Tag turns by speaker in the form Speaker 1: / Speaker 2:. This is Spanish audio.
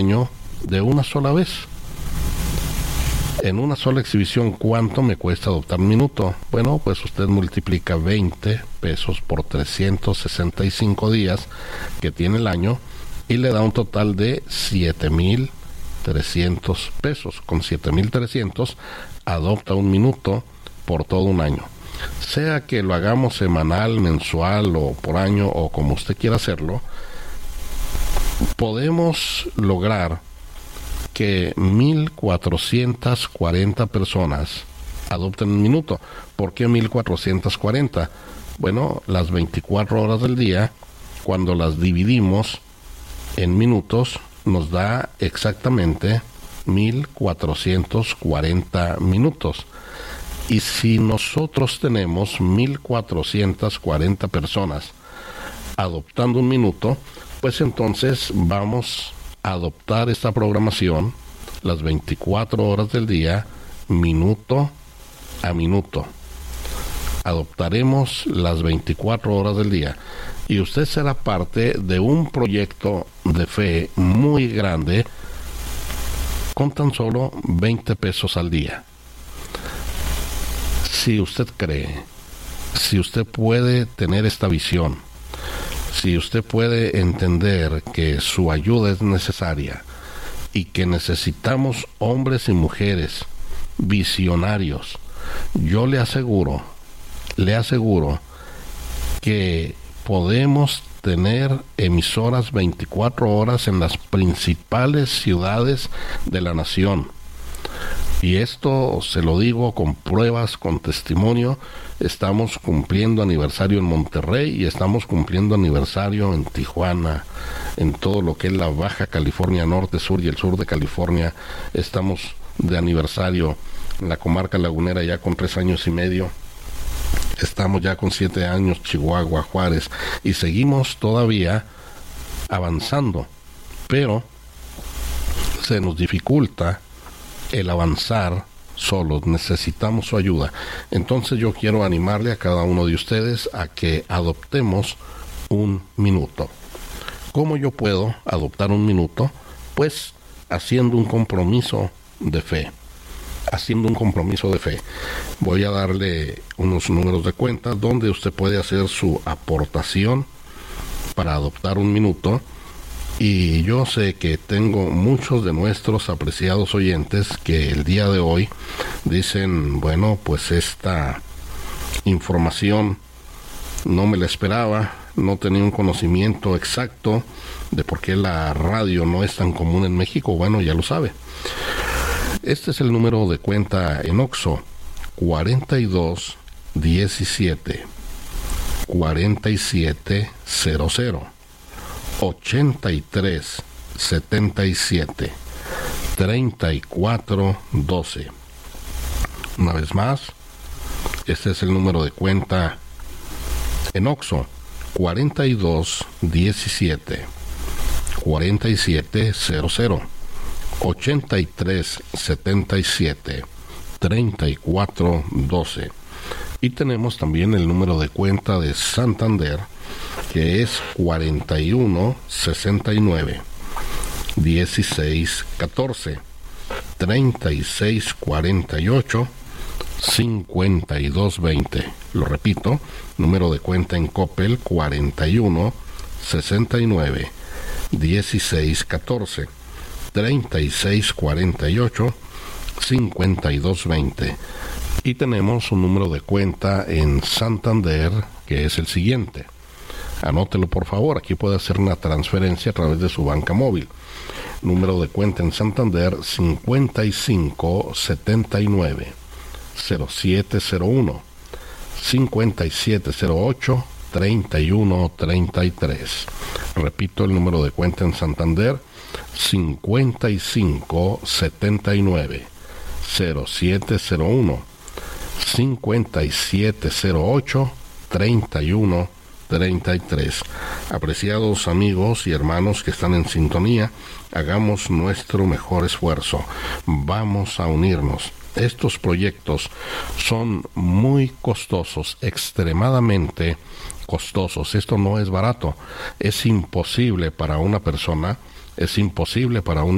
Speaker 1: año de una sola vez. En una sola exhibición, ¿cuánto me cuesta adoptar un minuto? Bueno, pues usted multiplica 20 pesos por 365 días que tiene el año y le da un total de 7,300 pesos. Con 7,300 adopta un minuto por todo un año. Sea que lo hagamos semanal, mensual o por año o como usted quiera hacerlo, podemos lograr que 1,440 personas adopten un minuto. ¿Por qué 1,440? Bueno, las 24 horas del día, cuando las dividimos en minutos, nos da exactamente 1,440 minutos. Y si nosotros tenemos 1,440 personas adoptando un minuto, pues entonces vamos a adoptar esta programación las 24 horas del día, minuto a minuto. Adoptaremos las 24 horas del día y usted será parte de un proyecto de fe muy grande con tan solo 20 pesos al día. Si usted cree, si usted puede tener esta visión, si usted puede entender que su ayuda es necesaria y que necesitamos hombres y mujeres visionarios, yo le aseguro que podemos tener emisoras 24 horas en las principales ciudades de la nación. Y esto se lo digo con pruebas, con testimonio. Estamos cumpliendo aniversario en Monterrey y estamos cumpliendo aniversario en Tijuana, en todo lo que es la Baja California Norte, Sur y el sur de California. Estamos de aniversario en la comarca lagunera ya con 3 años y medio. Estamos ya con 7 años, Chihuahua, Juárez, y seguimos todavía avanzando, pero se nos dificulta el avanzar solos, necesitamos su ayuda. Entonces yo quiero animarle a cada uno de ustedes a que adoptemos un minuto. ¿Cómo yo puedo adoptar un minuto? Pues haciendo un compromiso de fe. Voy a darle unos números de cuenta donde usted puede hacer su aportación para adoptar un minuto. Y yo sé que tengo muchos de nuestros apreciados oyentes que el día de hoy dicen, bueno, pues esta información no me la esperaba, no tenía un conocimiento exacto de por qué la radio no es tan común en México. Bueno, ya lo sabe. Este es el número de cuenta en OXXO: 4217 4700 8377 3412. Una vez más, este es el número de cuenta en OXXO: 4217 4700 8377 3412. Y tenemos también el número de cuenta de Santander, que es 4169 1614 3648 5220. Lo repito, número de cuenta en Coppel: 4169 1614 3648 5220. Y tenemos un número de cuenta en Santander que es el siguiente. Anótelo por favor, aquí puede hacer una transferencia a través de su banca móvil. Número de cuenta en Santander: 5579 0701 5708 3133. Repito, el número de cuenta en Santander: 5579 0701 5708 3133. Apreciados amigos y hermanos que están en sintonía, hagamos nuestro mejor esfuerzo. Vamos a unirnos. Estos proyectos son muy costosos, extremadamente costosos. Esto no es barato. Es imposible para una persona, es imposible para un